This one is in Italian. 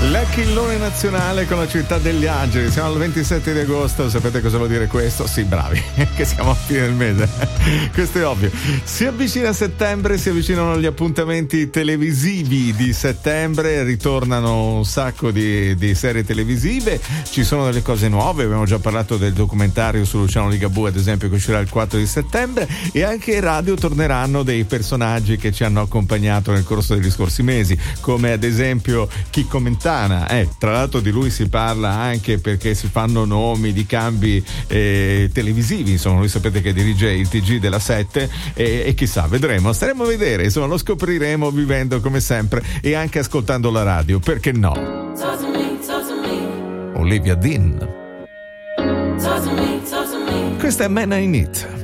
L'Achillone nazionale con la città degli angeli. Siamo al 27 di agosto, sapete cosa vuol dire questo? Sì, bravi, che siamo a fine del mese. Questo è ovvio. Si avvicina settembre, si avvicinano gli appuntamenti televisivi di settembre, ritornano un sacco di serie televisive, ci sono delle cose nuove, abbiamo già parlato del documentario su Luciano Ligabue, ad esempio, che uscirà il 4 di settembre, e anche in radio torneranno dei personaggi che ci hanno accompagnato nel corso degli scorsi mesi, come ad esempio Chicco Mentana. Tra l'altro di lui si parla anche perché si fanno nomi di cambi televisivi, insomma lui sapete che dirige il TG della 7 e chissà, vedremo, staremo a vedere, insomma lo scopriremo vivendo come sempre e anche ascoltando la radio, perché no? Olivia Dean, questa è Man I Need.